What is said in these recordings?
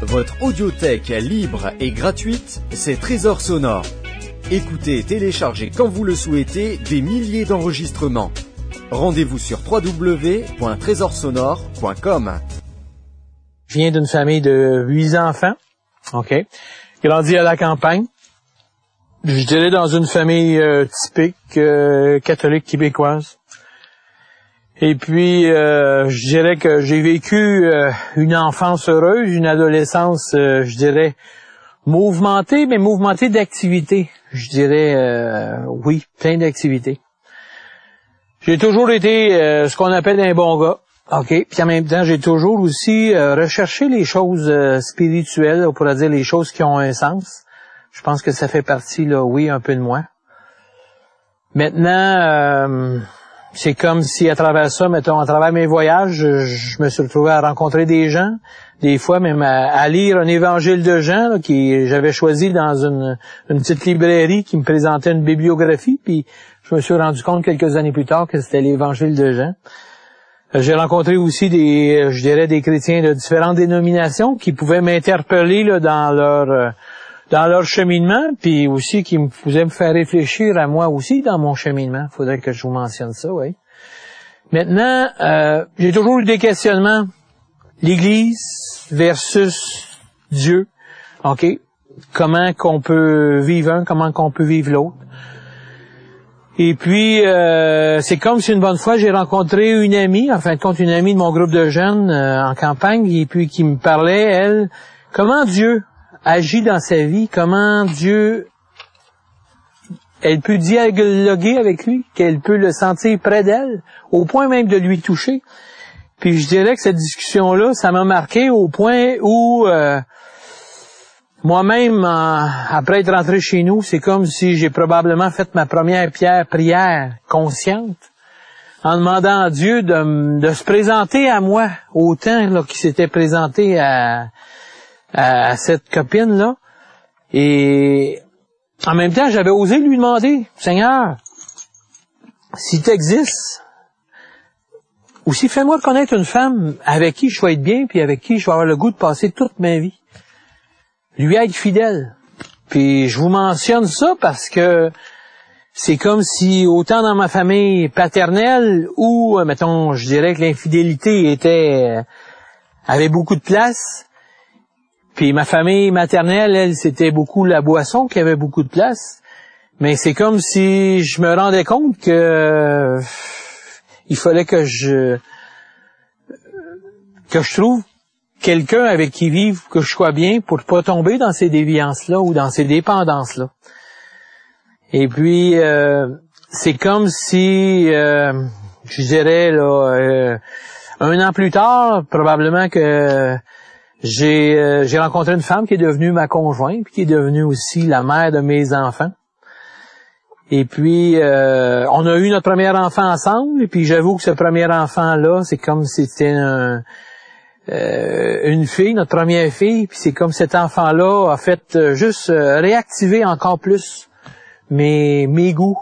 Votre audiothèque libre et gratuite, c'est Trésor Sonore. Écoutez et téléchargez quand vous le souhaitez des milliers d'enregistrements. Rendez-vous sur www.trésorsonore.com. Je viens d'une famille de 8 enfants, OK. Grandi à la campagne. Je dirais dans une famille typique catholique québécoise. Et puis, je dirais que j'ai vécu une enfance heureuse, une adolescence, je dirais, mouvementée, mais mouvementée d'activités. Je dirais, oui, plein d'activités. J'ai toujours été ce qu'on appelle un bon gars, OK. Puis en même temps, j'ai toujours aussi recherché les choses spirituelles, on pourrait dire les choses qui ont un sens. Je pense que ça fait partie, là, oui, un peu de moi. Maintenant, c'est comme si à travers ça, mettons, à travers mes voyages, je me suis retrouvé à rencontrer des gens, des fois même à lire un évangile de Jean, là, qui j'avais choisi dans une petite librairie qui me présentait une bibliographie, puis je me suis rendu compte quelques années plus tard que c'était l'évangile de Jean. J'ai rencontré aussi des chrétiens de différentes dénominations qui pouvaient m'interpeller là, dans leur cheminement, puis aussi qui me faisaient me faire réfléchir à moi aussi dans mon cheminement. Il faudrait que je vous mentionne ça, oui. Maintenant, j'ai toujours eu des questionnements. L'Église versus Dieu, OK? Comment qu'on peut vivre un, comment qu'on peut vivre l'autre. Et puis, c'est comme si une bonne fois, j'ai rencontré une amie, en fin de compte, une amie de mon groupe de jeunes en campagne, et puis qui me parlait, elle, comment Dieu agit dans sa vie, comment Dieu, elle peut dialoguer avec lui, qu'elle peut le sentir près d'elle, au point même de lui toucher. Puis je dirais que cette discussion-là, ça m'a marqué au point où moi-même, après être rentré chez nous, c'est comme si j'ai probablement fait ma première prière consciente, en demandant à Dieu de se présenter à moi, autant là, qu'il s'était présenté à cette copine-là. Et en même temps, j'avais osé lui demander, Seigneur, si tu existes, aussi fais-moi connaître une femme avec qui je vais être bien, puis avec qui je vais avoir le goût de passer toute ma vie. Lui être fidèle. Puis je vous mentionne ça parce que c'est comme si, autant dans ma famille paternelle, où, mettons, je dirais que l'infidélité avait beaucoup de place, puis ma famille maternelle, elle, c'était beaucoup la boisson qui avait beaucoup de place. Mais c'est comme si je me rendais compte que il fallait que je trouve quelqu'un avec qui vivre, que je sois bien pour pas tomber dans ces déviances-là ou dans ces dépendances-là. Et puis, c'est comme si, je dirais, là, 1 an plus tard, probablement que j'ai rencontré une femme qui est devenue ma conjointe, puis qui est devenue aussi la mère de mes enfants. Et puis, on a eu notre premier enfant ensemble, et puis j'avoue que ce premier enfant-là, c'est comme si c'était une fille, notre première fille, puis c'est comme cet enfant-là a fait juste réactiver encore plus mes goûts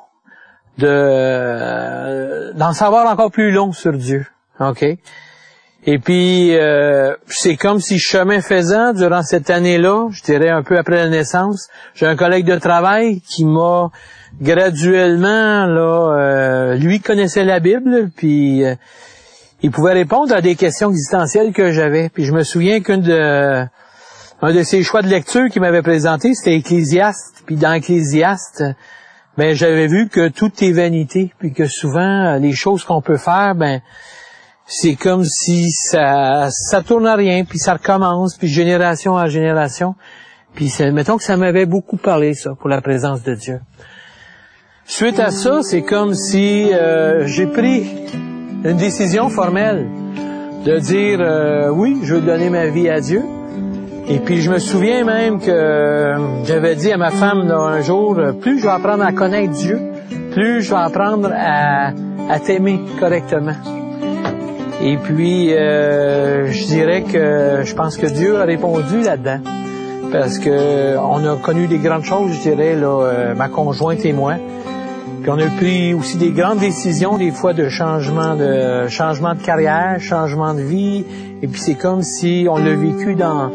d'en savoir encore plus long sur Dieu. OK? Et puis, c'est comme si chemin faisant, durant cette année-là, je dirais un peu après la naissance, j'ai un collègue de travail qui m'a graduellement, là, lui connaissait la Bible, puis il pouvait répondre à des questions existentielles que j'avais. Puis je me souviens un de ses choix de lecture qu'il m'avait présenté, c'était Ecclésiaste. Puis dans Ecclésiaste, ben j'avais vu que tout est vanité, puis que souvent les choses qu'on peut faire, ben c'est comme si ça tourne à rien, puis ça recommence, puis génération à génération. Puis mettons que ça m'avait beaucoup parlé, ça, pour la présence de Dieu. Suite à ça, c'est comme si j'ai pris une décision formelle de dire oui, je veux donner ma vie à Dieu. Et puis je me souviens même que j'avais dit à ma femme là, un jour, plus je vais apprendre à connaître Dieu, plus je vais apprendre à t'aimer correctement. Et puis je dirais que je pense que Dieu a répondu là-dedans. Parce que on a connu des grandes choses, je dirais, là, ma conjointe et moi. Puis on a pris aussi des grandes décisions, des fois de changement de carrière, changement de vie. Et puis c'est comme si on l'a vécu dans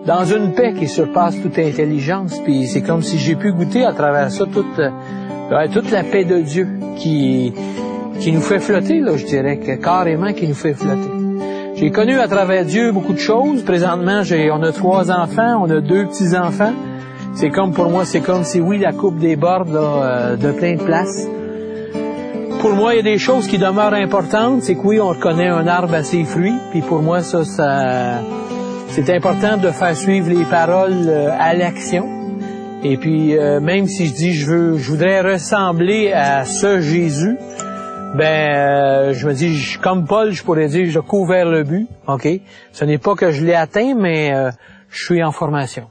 dans une paix qui surpasse toute intelligence. Puis c'est comme si j'ai pu goûter à travers ça toute la paix de Dieu qui nous fait flotter, là, je dirais, carrément qui nous fait flotter. J'ai connu à travers Dieu beaucoup de choses. Présentement, on a 3 enfants, on a 2 petits-enfants. C'est comme, pour moi, c'est comme si, oui, la coupe déborde, là, de plein de places. Pour moi, il y a des choses qui demeurent importantes. C'est que oui, on reconnaît un arbre à ses fruits. Puis pour moi, ça, c'est important de faire suivre les paroles à l'action. Et puis, même si je dis, je voudrais ressembler à ce Jésus, je me dis, comme Paul, je pourrais dire, je cours vers le but, OK? Ce n'est pas que je l'ai atteint, mais je suis en formation.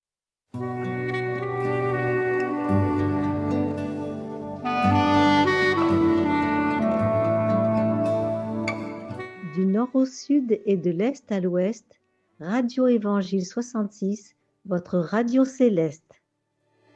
Du nord au sud et de l'est à l'ouest, Radio Évangile 66, votre radio céleste.